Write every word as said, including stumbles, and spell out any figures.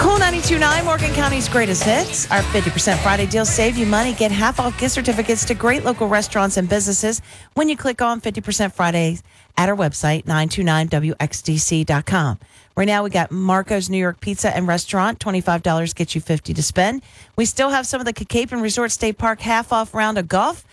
Cool ninety-two point nine, Morgan County's greatest hits. Our fifty percent Friday deals save you money. Get half off gift certificates to great local restaurants and businesses when you click on fifty percent Fridays at our website, nine two nine W X D C dot com. Right now, we got Marco's New York Pizza and Restaurant. twenty-five dollars gets you fifty dollars to spend. We still have some of the Cape and Resort State Park half off round of golf.